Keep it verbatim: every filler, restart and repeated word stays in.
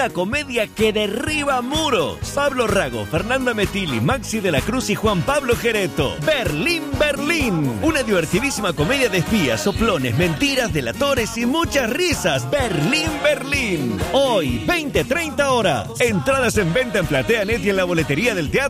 una comedia que derriba muros. Pablo Rago, Fernanda Metilli, Maxi de la Cruz y Juan Pablo Gereto. Berlín, Berlín. Una divertidísima comedia de espías, soplones, mentiras, delatores y muchas risas. Berlín, Berlín. Hoy, veinte treinta horas. Entradas en venta en PlateaNet y en la boletería del teatro.